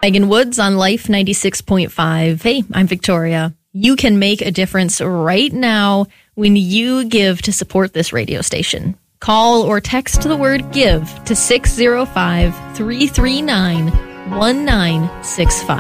Megan Woods on Life 96.5. Hey, I'm Victoria. You can make a difference right now when you give to support this radio station. Call or text the word GIVE to 605-339-1965.